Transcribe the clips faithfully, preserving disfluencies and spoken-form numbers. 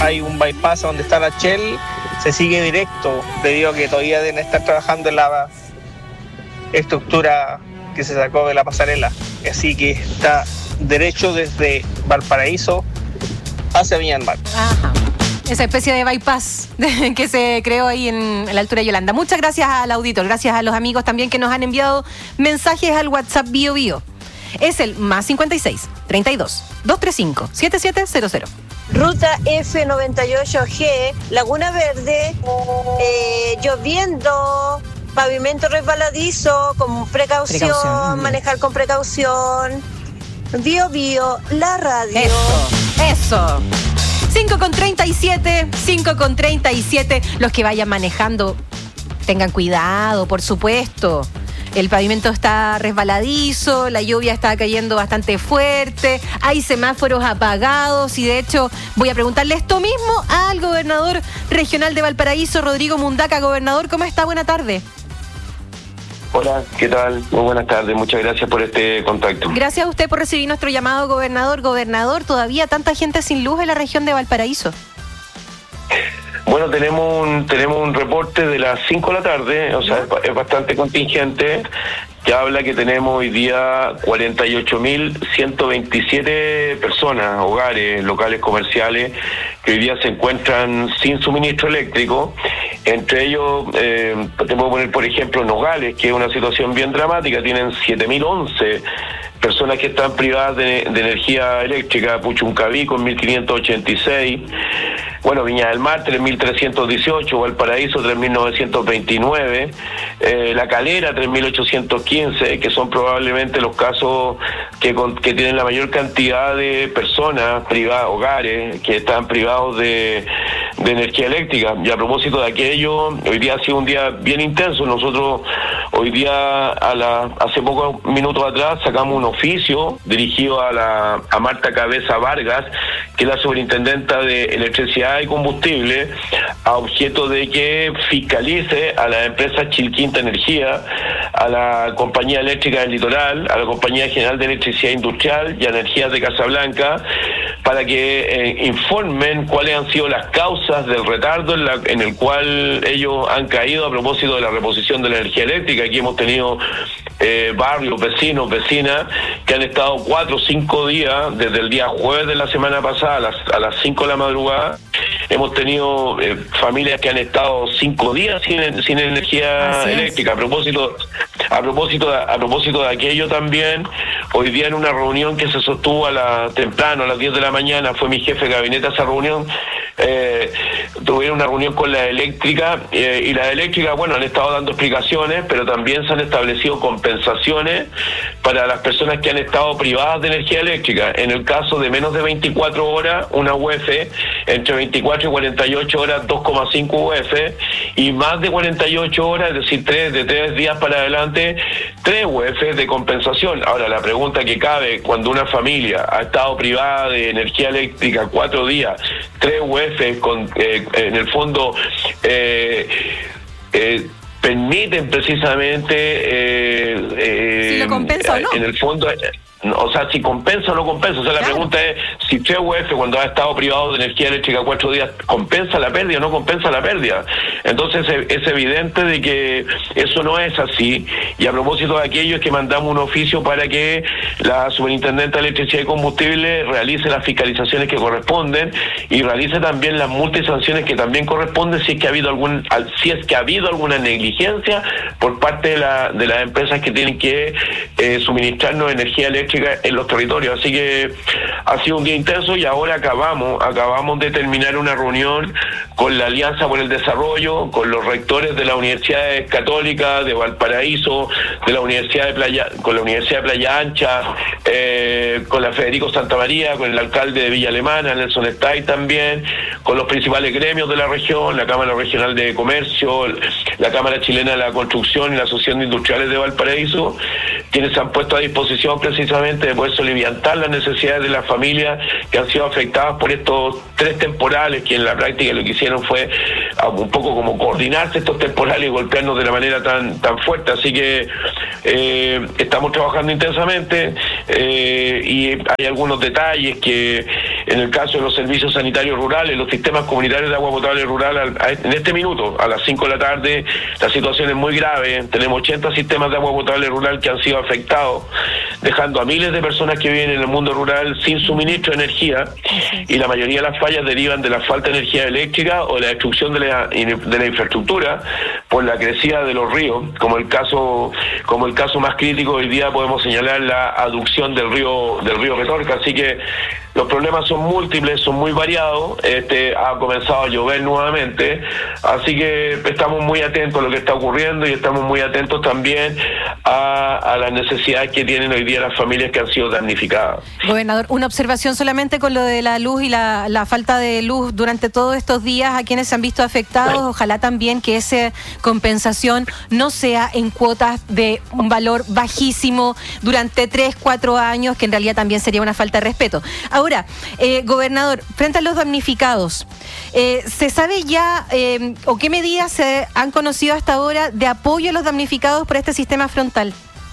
hay un bypass donde está la Shell, se sigue directo, debido a que todavía deben estar trabajando en la estructura que se sacó de la pasarela. Así que está derecho desde Valparaíso hacia Viña del Mar. Ajá. Esa especie de bypass que se creó ahí en la altura de Yolanda. Muchas gracias al auditor, gracias a los amigos también que nos han enviado mensajes al WhatsApp Bio Bio. Es el más cincuenta y seis, treinta y dos, doscientos treinta y cinco, setenta y siete cero cero. Ruta F noventa y ocho G, Laguna Verde, eh, lloviendo, pavimento resbaladizo, con precaución, precaución, manejar con precaución. Bio Bio, la radio. Eso, eso. cinco con treinta y siete, cinco con treinta y siete. Los que vayan manejando, tengan cuidado, por supuesto. El pavimento está resbaladizo, la lluvia está cayendo bastante fuerte, hay semáforos apagados y de hecho voy a preguntarle esto mismo al gobernador regional de Valparaíso, Rodrigo Mundaca. Gobernador, ¿cómo está? Buena tarde. Hola, ¿qué tal? Muy buenas tardes, muchas gracias por este contacto. Gracias a usted por recibir nuestro llamado, gobernador. Gobernador, ¿todavía tanta gente sin luz en la región de Valparaíso? Bueno, tenemos un, tenemos un reporte de las cinco de la tarde, o sea, es, es bastante contingente, que habla que tenemos hoy día cuarenta y ocho mil ciento veintisiete personas, hogares, locales comerciales, que hoy día se encuentran sin suministro eléctrico. Entre ellos, eh, te puedo poner, por ejemplo, Nogales, que es una situación bien dramática, tienen siete mil once personas que están privadas de, de energía eléctrica, Puchuncaví con mil quinientos ochenta y seis, bueno, Viña del Mar tres mil trescientos dieciocho, Valparaíso tres mil novecientos veintinueve, eh, La Calera tres mil ochocientos quince, que son probablemente los casos que, con, que tienen la mayor cantidad de personas privadas, hogares, que están privados de, de energía eléctrica. Y a propósito de aquello, hoy día ha sido un día bien intenso. Nosotros hoy día, a la, hace pocos minutos atrás, sacamos un oficio dirigido a la a Marta Cabeza Vargas, que es la superintendenta de electricidad y combustible, a objeto de que fiscalice a la empresa Chilquinta Energía, a la compañía eléctrica del Litoral, a la compañía general de electricidad industrial y a Energías de Casablanca, para que eh, informen cuáles han sido las causas del retardo en, la, en el cual ellos han caído a propósito de la reposición de la energía eléctrica. Aquí hemos tenido eh, barrios, vecinos, vecinas, que han estado cuatro o cinco días, desde el día jueves de la semana pasada a las, a las cinco de la madrugada. Hemos tenido eh, familias que han estado cinco días sin, sin energía eléctrica. A propósito, a propósito, de, a propósito de aquello también, hoy día en una reunión que se sostuvo a la temprano, a las diez de la mañana, fue mi jefe de gabinete a esa reunión. Eh, tuvieron una reunión con la eléctrica eh, y la eléctrica, bueno, han estado dando explicaciones, pero también se han establecido compensaciones para las personas que han estado privadas de energía eléctrica. En el caso de menos de veinticuatro horas, una U F, entre veinticuatro y cuarenta y ocho horas, dos coma cinco U F, y más de cuarenta y ocho horas, es decir, tres, de tres días para adelante, tres U F de compensación. Ahora, la pregunta que cabe, cuando una familia ha estado privada de energía eléctrica cuatro días, tres U F con, eh, en el fondo eh, eh, permiten precisamente eh, eh, si lo compensa o no. En el fondo, eh, o sea, si compensa o no compensa. O sea, la claro. pregunta es si tres U F, cuando ha estado privado de energía eléctrica cuatro días, compensa la pérdida o no compensa la pérdida. Entonces es evidente de que eso no es así. Y a propósito de aquello, es que mandamos un oficio para que la Superintendente de Electricidad y Combustible realice las fiscalizaciones que corresponden y realice también las multas y sanciones que también corresponden si es que ha habido algún si es que ha habido alguna negligencia por parte de, la, de las empresas que tienen que eh, suministrarnos energía eléctrica en los territorios. Así que ha sido un día intenso y ahora acabamos acabamos de terminar una reunión con la Alianza por el Desarrollo, con los rectores de las universidades católicas de Valparaíso, de la Universidad de Playa, con la Universidad de Playa Ancha, eh, con la Federico Santa María, con el alcalde de Villa Alemana, Nelson Stay también, con los principales gremios de la región, la Cámara Regional de Comercio, la Cámara Chilena de la Construcción y la Asociación de Industriales de Valparaíso, quienes se han puesto a disposición precisamente precisamente de poder soliviantar las necesidades de las familias que han sido afectadas por estos tres temporales, que en la práctica lo que hicieron fue un poco como coordinarse estos temporales y golpearnos de la manera tan tan fuerte. Así que eh, estamos trabajando intensamente eh, y hay algunos detalles que en el caso de los servicios sanitarios rurales, los sistemas comunitarios de agua potable rural, al, a, en este minuto, a las cinco de la tarde, la situación es muy grave. Tenemos ochenta sistemas de agua potable rural que han sido afectados, dejando a miles de personas que viven en el mundo rural sin suministro de energía, y la mayoría de las fallas derivan de la falta de energía eléctrica o la destrucción de la, de la infraestructura por la crecida de los ríos, como el caso como el caso más crítico hoy día podemos señalar la aducción del río del río Petorca. Así que los problemas son múltiples, son muy variados. Este ha comenzado a llover nuevamente, así que estamos muy atentos a lo que está ocurriendo y estamos muy atentos también a, a las necesidades que tienen hoy día las familias que han sido damnificadas. Gobernador, una observación solamente con lo de la luz y la, la falta de luz durante todos estos días a quienes se han visto afectados. Ojalá también que esa compensación no sea en cuotas de un valor bajísimo durante tres, cuatro años, que en realidad también sería una falta de respeto. Ahora, eh, gobernador, frente a los damnificados, eh, ¿se sabe ya eh, o qué medidas se han conocido hasta ahora de apoyo a los damnificados por este sistema frontal?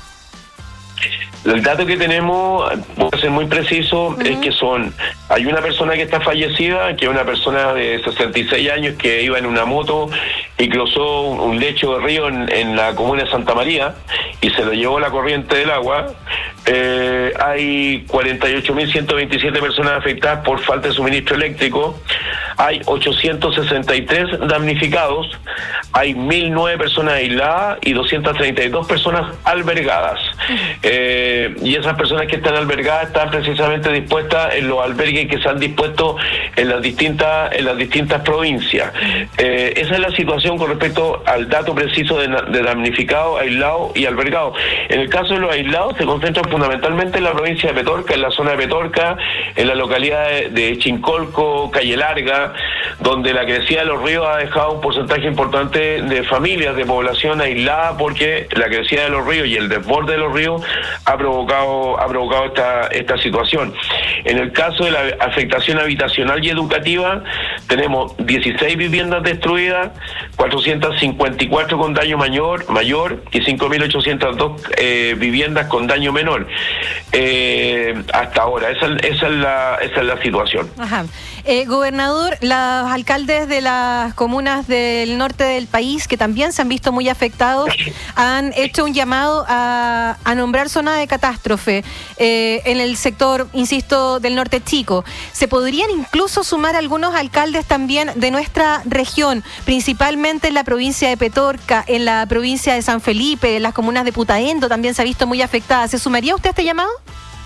El dato que tenemos, voy a ser muy preciso, uh-huh. es que son, hay una persona que está fallecida, que es una persona de sesenta y seis años que iba en una moto y cruzó un, un lecho de río en, en la comuna de Santa María y se lo llevó la corriente del agua. Eh, hay cuarenta y ocho mil ciento veintisiete personas afectadas por falta de suministro eléctrico, hay ochocientos sesenta y tres damnificados, hay mil nueve personas aisladas y doscientas treinta y dos personas albergadas. Eh, y esas personas que están albergadas están precisamente dispuestas en los albergues que se han dispuesto en las distintas en las distintas provincias. Eh, esa es la situación con respecto al dato preciso de, de damnificados, aislados y albergados. En el caso de los aislados se concentran fundamentalmente en la provincia de Petorca, en la zona de Petorca, en la localidad de, de Chincolco, Calle Larga, donde la crecida de los ríos ha dejado un porcentaje importante de familias, de población aislada, porque la crecida de los ríos y el desborde de los ríos ha provocado ha provocado esta esta situación. En el caso de la afectación habitacional y educativa, tenemos dieciséis viviendas destruidas, cuatrocientas cincuenta y cuatro con daño mayor mayor y cinco mil ochocientas dos eh, viviendas con daño menor. Eh, hasta ahora, esa, esa, es la, esa es la situación. Ajá. Eh, gobernador, los alcaldes de las comunas del norte del país, que también se han visto muy afectados, han hecho un llamado a, a nombrar zona de catástrofe eh, en el sector, insisto, del norte chico. ¿Se podrían incluso sumar algunos alcaldes también de nuestra región, principalmente en la provincia de Petorca, en la provincia de San Felipe, en las comunas de Putaendo también se ha visto muy afectada? ¿Se sumaría usted a este llamado?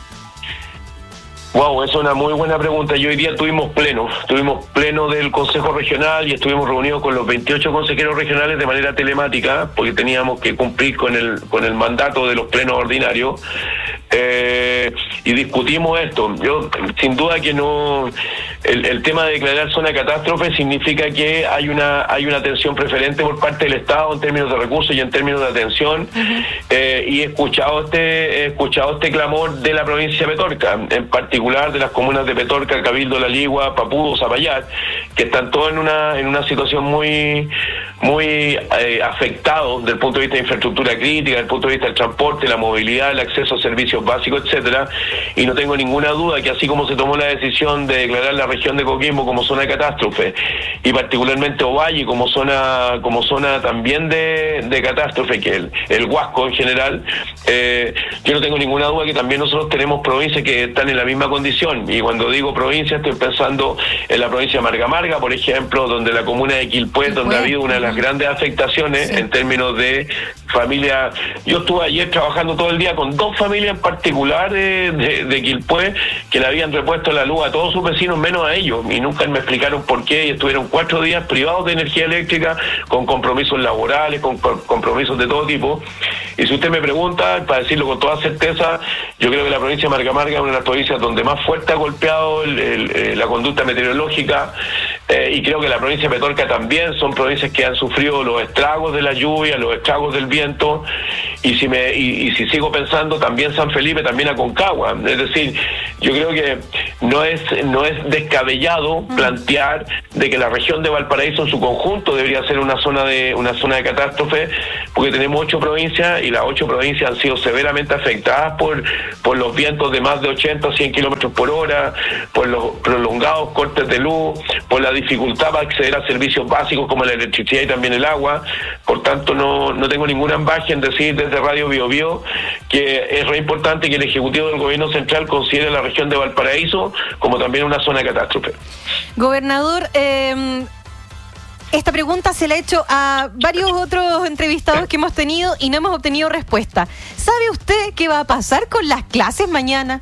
Wow, es una muy buena pregunta. Y hoy día tuvimos pleno, tuvimos pleno del Consejo Regional y estuvimos reunidos con los veintiocho consejeros regionales de manera telemática, porque teníamos que cumplir con el con el mandato de los plenos ordinarios. Eh, y discutimos esto. Yo, sin duda que no, el, el tema de declarar zona de catástrofe significa que hay una hay una atención preferente por parte del Estado en términos de recursos y en términos de atención. Uh-huh. eh, y he escuchado este he escuchado este clamor de la provincia de Petorca, en particular de las comunas de Petorca, Cabildo, La Ligua, Papudo, Zapallar, que están todos en una en una situación muy muy eh, afectados desde el punto de vista de infraestructura crítica, desde el punto de vista del transporte, la movilidad, el acceso a servicios básicos, etcétera. Y no tengo ninguna duda que así como se tomó la decisión de declarar la región de Coquimbo como zona de catástrofe y particularmente Ovalle como zona como zona también de, de catástrofe, que el, el Huasco en general, eh, yo no tengo ninguna duda que también nosotros tenemos provincias que están en la misma condición. Y cuando digo provincia estoy pensando en la provincia de Marga Marga, por ejemplo, donde la comuna de Quilpué, donde ha habido una de las grandes afectaciones, sí, en términos de familia. Yo estuve ayer trabajando todo el día con dos familias en particular de, de, de Quilpué, que le habían repuesto la luz a todos sus vecinos menos a ellos, y nunca me explicaron por qué, y estuvieron cuatro días privados de energía eléctrica, con compromisos laborales, con compromisos de todo tipo. Y si usted me pregunta, para decirlo con toda certeza, yo creo que la provincia de Marga Marga es una de las provincias donde más fuerte ha golpeado el, el, el, la conducta meteorológica. Eh, y creo que la provincia de Petorca también son provincias que han sufrido los estragos de la lluvia, los estragos del viento, y si me y, y si sigo pensando también San Felipe, también Aconcagua. Es decir, yo creo que no es no es descabellado mm. plantear de que la región de Valparaíso en su conjunto debería ser una zona de una zona de catástrofe, porque tenemos ocho provincias y las ocho provincias han sido severamente afectadas por por los vientos de más de ochenta o cien kilómetros por hora, por los prolongados cortes de luz, por la dificultad para acceder a servicios básicos como la electricidad y también el agua. Por tanto, no, no tengo ningún ambaje en decir desde Radio Bio Bio que es re importante que el Ejecutivo del Gobierno Central considere la región de Valparaíso como también una zona de catástrofe. Gobernador, eh, esta pregunta se la he hecho a varios otros entrevistados que hemos tenido y no hemos obtenido respuesta. ¿Sabe usted qué va a pasar con las clases mañana?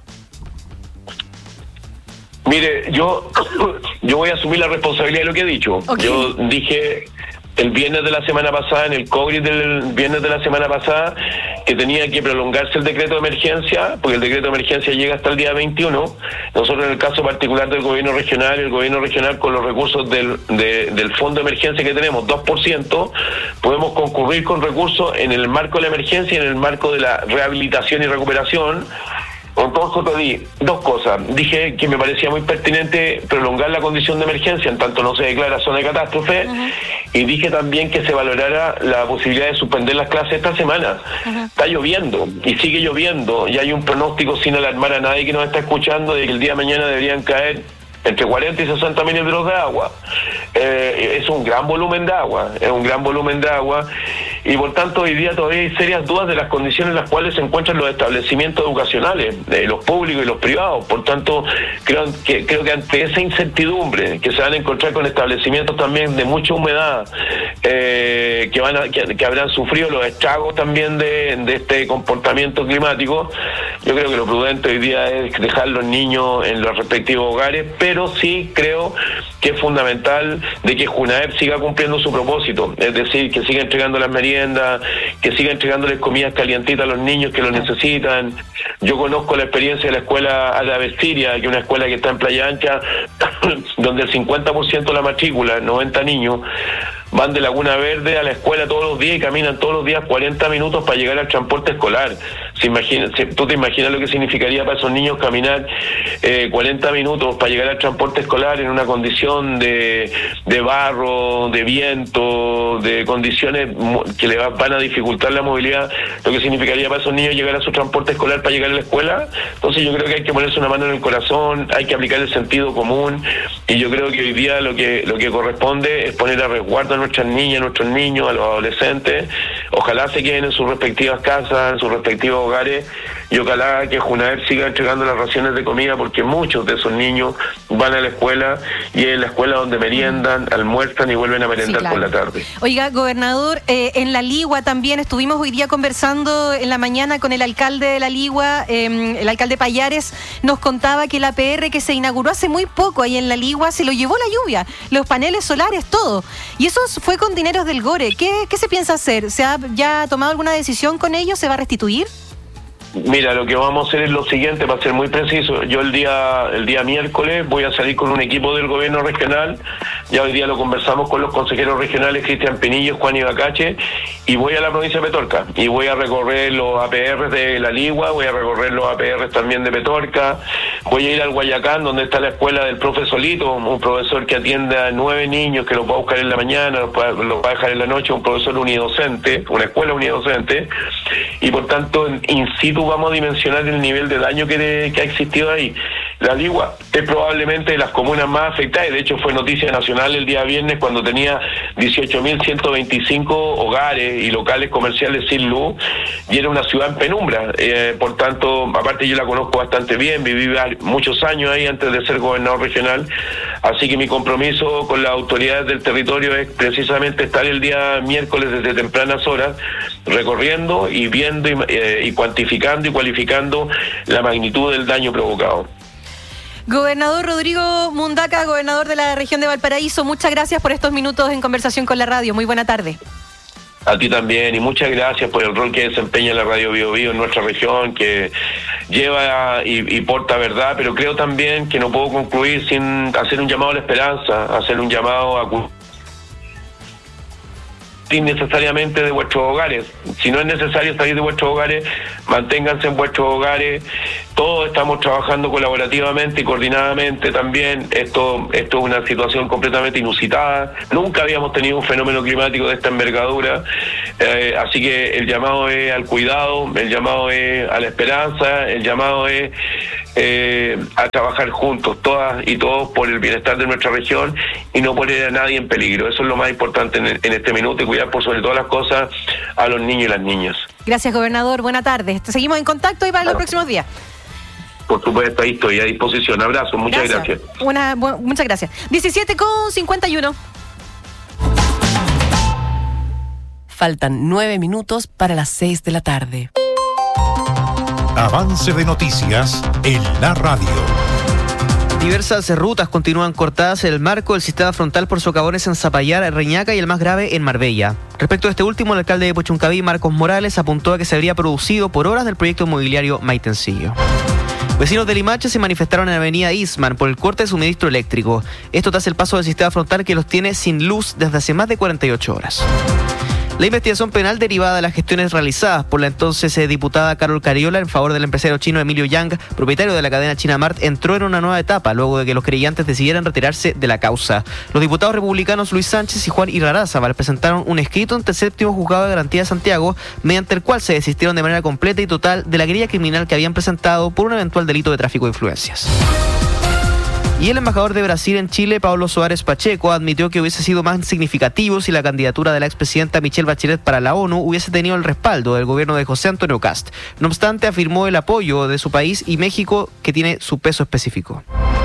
Mire, yo yo voy a asumir la responsabilidad de lo que he dicho. Okay. Yo dije el viernes de la semana pasada, en el COGRI del viernes de la semana pasada, que tenía que prolongarse el decreto de emergencia, porque el decreto de emergencia llega hasta el día veintiuno. Nosotros, en el caso particular del gobierno regional, el gobierno regional con los recursos del, de, del fondo de emergencia que tenemos, dos por ciento, podemos concurrir con recursos en el marco de la emergencia y en el marco de la rehabilitación y recuperación. Entonces pedí dos cosas. Dije que me parecía muy pertinente prolongar la condición de emergencia en tanto no se declara zona de catástrofe. Uh-huh. Y dije también que se valorara la posibilidad de suspender las clases esta semana. Uh-huh. Está lloviendo y sigue lloviendo y hay un pronóstico, sin alarmar a nadie que nos está escuchando, de que el día de mañana deberían caer entre cuarenta y sesenta milímetros de agua. Eh, es un gran volumen de agua, es un gran volumen de agua, y por tanto hoy día todavía hay serias dudas de las condiciones en las cuales se encuentran los establecimientos educacionales, eh, los públicos y los privados. Por tanto, creo que, creo que ante esa incertidumbre, que se van a encontrar con establecimientos también de mucha humedad, eh, que van a, que, que habrán sufrido los estragos también de, de este comportamiento climático, yo creo que lo prudente hoy día es dejar los niños en los respectivos hogares, pero Pero sí creo que es fundamental de que JUNAEP siga cumpliendo su propósito, es decir, que siga entregando las meriendas, que siga entregándoles comidas calientitas a los niños que lo necesitan. Yo conozco la experiencia de la escuela Adavestiria, que es una escuela que está en Playa Ancha, donde el cincuenta por ciento de la matrícula, noventa niños, van de Laguna Verde a la escuela todos los días y caminan todos los días cuarenta minutos para llegar al transporte escolar. ¿Se imagina, se, ¿Tú te imaginas lo que significaría para esos niños caminar eh, cuarenta minutos para llegar al transporte escolar en una condición de, de barro, de viento, de condiciones que le van a dificultar la movilidad? Lo que significaría para esos niños llegar a su transporte escolar para llegar a la escuela. Entonces yo creo que hay que ponerse una mano en el corazón, hay que aplicar el sentido común, y yo creo que hoy día lo que, lo que corresponde es poner a resguardo a nuestras niñas, a nuestros niños, a los adolescentes. Ojalá se queden en sus respectivas casas, en sus respectivos hogares, y ojalá que JUNAEP siga entregando las raciones de comida, porque muchos de esos niños van a la escuela y es la escuela donde meriendan, almuerzan y vuelven a merendar, sí, claro, por la tarde. Oiga, gobernador, eh, en La Ligua también estuvimos hoy día conversando en la mañana con el alcalde de La Ligua, eh, el alcalde Payares nos contaba que el A P R que se inauguró hace muy poco ahí en La Ligua se lo llevó la lluvia, los paneles solares, todo. Y eso fue con dineros del Gore. ¿Qué, qué se piensa hacer? ¿Se ha ya tomado alguna decisión con ellos? ¿Se va a restituir? Mira, lo que vamos a hacer es lo siguiente, para ser muy preciso. Yo el día el día miércoles voy a salir con un equipo del gobierno regional. Ya hoy día lo conversamos con los consejeros regionales, Cristian Pinillo, Juan Ibacache, y voy a la provincia de Petorca. Y voy a recorrer los A P R de La Ligua, voy a recorrer los A P R también de Petorca. Voy a ir al Guayacán, donde está la escuela del profe Solito, un profesor que atiende a nueve niños, que los va a buscar en la mañana, los va, los va a dejar en la noche, un profesor unidocente, una escuela unidocente. Y por tanto, in situ vamos a dimensionar el nivel de daño que, de, que ha existido ahí. La Ligua es probablemente de las comunas más afectadas, de hecho fue noticia nacional el día viernes cuando tenía dieciocho mil ciento veinticinco hogares y locales comerciales sin luz, y era una ciudad en penumbra. Eh, por tanto, aparte yo la conozco bastante bien, viví muchos años ahí antes de ser gobernador regional, así que mi compromiso con las autoridades del territorio es precisamente estar el día miércoles desde tempranas horas recorriendo y viendo y, eh, y cuantificando y cualificando la magnitud del daño provocado. Gobernador Rodrigo Mundaca, gobernador de la región de Valparaíso, muchas gracias por estos minutos en conversación con la radio. Muy buena tarde. A ti también, y muchas gracias por el rol que desempeña la Radio Bio Bio en nuestra región, que lleva y, y porta verdad, pero creo también que no puedo concluir sin hacer un llamado a la esperanza, hacer un llamado a innecesariamente de vuestros hogares. Si no es necesario salir de vuestros hogares, manténganse en vuestros hogares. Todos estamos trabajando colaborativamente y coordinadamente también. Esto, esto es una situación completamente inusitada. Nunca habíamos tenido un fenómeno climático de esta envergadura. Eh, así que el llamado es al cuidado, el llamado es a la esperanza, el llamado es eh, a trabajar juntos, todas y todos, por el bienestar de nuestra región y no poner a nadie en peligro. Eso es lo más importante en, en este minuto, y cuidar por sobre todas las cosas a los niños y las niñas. Gracias, gobernador. Buena tarde. Seguimos en contacto y para claro. los próximos días. Por supuesto, ahí estoy a disposición. Abrazo, muchas gracias. gracias. Una, bu- muchas gracias. diecisiete con cincuenta y uno. Faltan nueve minutos para las seis de la tarde. Avance de noticias en la radio. Diversas rutas continúan cortadas en el marco del sistema frontal por socavones en Zapallar, Reñaca y el más grave en Marbella. Respecto a este último, el alcalde de Puchuncaví, Marcos Morales, apuntó a que se habría producido por horas del proyecto inmobiliario Maitencillo. Vecinos de Limache se manifestaron en la avenida Eastman por el corte de suministro eléctrico. Esto tras el paso del sistema frontal que los tiene sin luz desde hace más de cuarenta y ocho horas. La investigación penal derivada de las gestiones realizadas por la entonces diputada Carol Cariola en favor del empresario chino Emilio Yang, propietario de la cadena China Mart, entró en una nueva etapa luego de que los creyentes decidieran retirarse de la causa. Los diputados republicanos Luis Sánchez y Juan Irarrázaval presentaron un escrito ante el séptimo juzgado de garantía de Santiago, mediante el cual se desistieron de manera completa y total de la querella criminal que habían presentado por un eventual delito de tráfico de influencias. Y el embajador de Brasil en Chile, Pablo Soares Pacheco, admitió que hubiese sido más significativo si la candidatura de la expresidenta Michelle Bachelet para la ONU hubiese tenido el respaldo del gobierno de José Antonio Kast. No obstante, afirmó el apoyo de su país y México, que tiene su peso específico.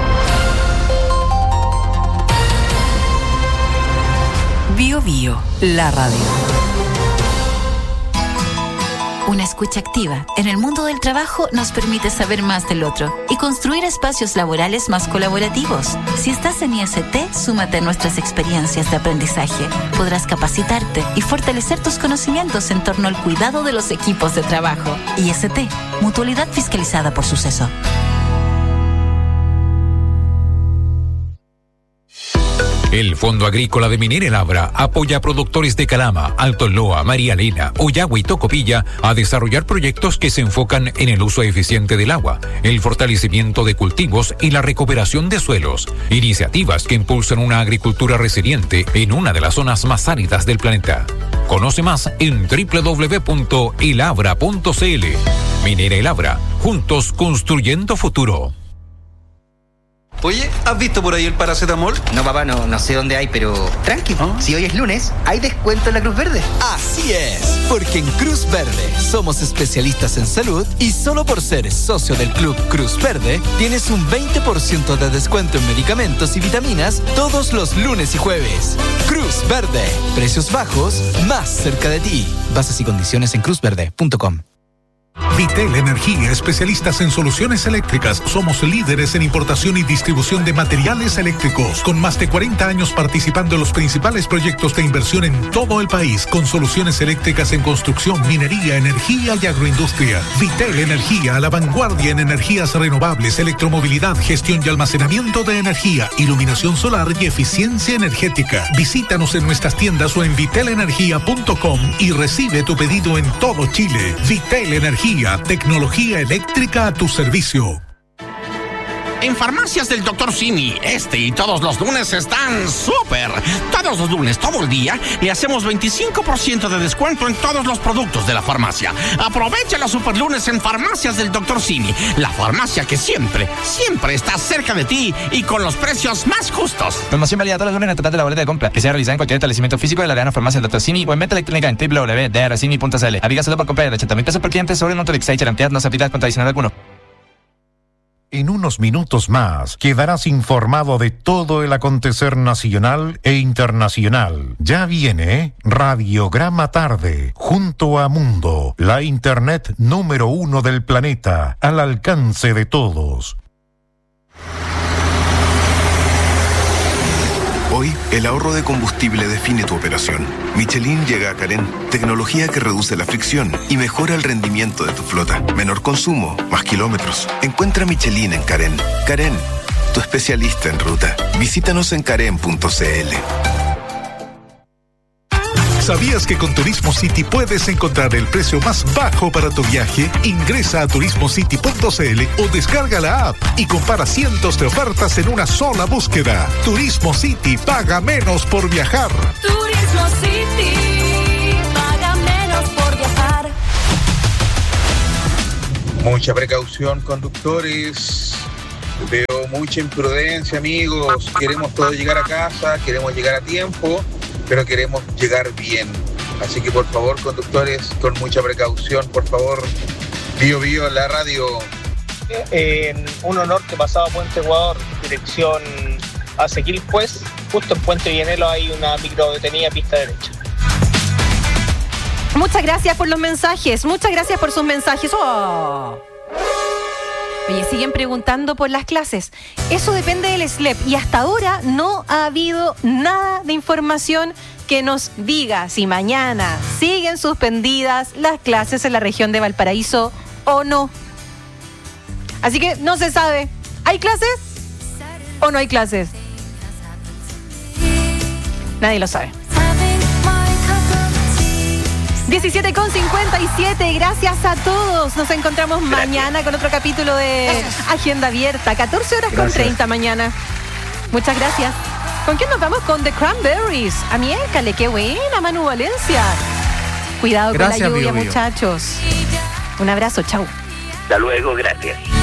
Bio Bio, la radio. Una escucha activa en el mundo del trabajo nos permite saber más del otro y construir espacios laborales más colaborativos. Si estás en I S T, súmate a nuestras experiencias de aprendizaje. Podrás capacitarte y fortalecer tus conocimientos en torno al cuidado de los equipos de trabajo. I S T, mutualidad fiscalizada por Suceso. El Fondo Agrícola de Minera El Abra apoya a productores de Calama, Alto Loa, María Elena, Ollagua y Tocopilla a desarrollar proyectos que se enfocan en el uso eficiente del agua, el fortalecimiento de cultivos y la recuperación de suelos. Iniciativas que impulsan una agricultura resiliente en una de las zonas más áridas del planeta. Conoce más en doble u doble u doble u punto el abra punto c l. Minera El Abra, juntos construyendo futuro. Oye, ¿has visto por ahí el paracetamol? No, papá, no, no sé dónde hay, pero tranqui, ¿Ah? Si hoy es lunes, hay descuento en la Cruz Verde. Así es, porque en Cruz Verde somos especialistas en salud y solo por ser socio del Club Cruz Verde tienes un veinte por ciento de descuento en medicamentos y vitaminas todos los lunes y jueves. Cruz Verde, precios bajos, más cerca de ti. Bases y condiciones en cruz verde punto com. Vitel Energía, especialistas en soluciones eléctricas. Somos líderes en importación y distribución de materiales eléctricos, con más de cuarenta años participando en los principales proyectos de inversión en todo el país, con soluciones eléctricas en construcción, minería, energía y agroindustria. Vitel Energía, a la vanguardia en energías renovables, electromovilidad, gestión y almacenamiento de energía, iluminación solar y eficiencia energética. Visítanos en nuestras tiendas o en vitel energía punto com y recibe tu pedido en todo Chile. Vitel Energía, tecnología eléctrica a tu servicio. En Farmacias del doctor Simi, este y todos los lunes están súper. Todos los lunes, todo el día, le hacemos veinticinco por ciento de descuento en todos los productos de la farmacia. Aprovecha los super lunes en Farmacias del doctor Simi, la farmacia que siempre, siempre está cerca de ti y con los precios más justos. Promoción válida todos los lunes en el total de la boleta de compra, que sea realizada en cualquier establecimiento físico de la Real Farmacia del doctor Simi o en venta electrónica en doble u doble u doble u punto d r simi punto c l. Aplica solo por compra de ochenta mil pesos por cliente sobre el monto de X seis, garantía no se aplica con adicional alguno. En unos minutos más quedarás informado de todo el acontecer nacional e internacional. Ya viene Radiograma Tarde, junto a Mundo, la internet número uno del planeta, al alcance de todos. Hoy, el ahorro de combustible define tu operación. Michelin llega a Carén, tecnología que reduce la fricción y mejora el rendimiento de tu flota. Menor consumo, más kilómetros. Encuentra Michelin en Carén. Carén, tu especialista en ruta. Visítanos en carén punto c l. ¿Sabías que con Turismo City puedes encontrar el precio más bajo para tu viaje? Ingresa a turismo city punto c l o descarga la app y compara cientos de ofertas en una sola búsqueda. Turismo City, paga menos por viajar. Turismo City, paga menos por viajar. Mucha precaución, conductores. Veo mucha imprudencia, amigos. Queremos todos llegar a casa, queremos llegar a tiempo, pero queremos llegar bien. Así que por favor, conductores, con mucha precaución, por favor. Bío Bío en la radio. En uno norte pasado Puente Ecuador, dirección a Seguil, pues, justo en Puente Villanelo hay una micro detenida, pista derecha. Muchas gracias por los mensajes, muchas gracias por sus mensajes. ¡Oh! Oye, siguen preguntando por las clases. Eso depende del S L E P y hasta ahora no ha habido nada de información que nos diga si mañana siguen suspendidas las clases en la región de Valparaíso o no. Así que no se sabe. ¿Hay clases o no hay clases? Nadie lo sabe. diecisiete con cincuenta y siete, gracias a todos. Nos encontramos gracias. mañana con otro capítulo de Agenda Abierta, catorce horas gracias. con treinta mañana. Muchas gracias. ¿Con quién nos vamos? Con The Cranberries. A miércale, qué buena, Manu Valencia. Cuidado gracias, con la lluvia, Bio, Bio. muchachos. Un abrazo, chau. Hasta luego, gracias.